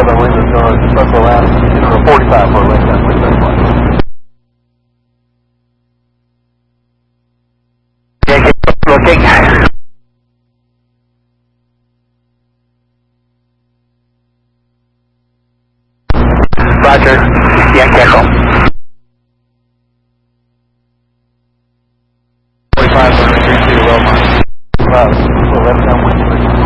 the wind is going, supposed to last, 45 for a left-hand wind flight. Yeah, looking. Roger. Yeah, careful.